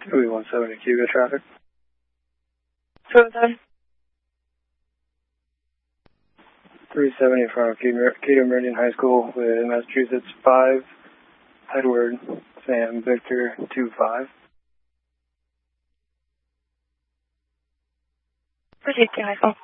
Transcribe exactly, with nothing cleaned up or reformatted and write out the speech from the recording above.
three one seven to Cuba traffic. three one seven. three seventy in front of Cato Meridian High School with Massachusetts five, Edward, Sam, Victor, two five. Proceed to High School.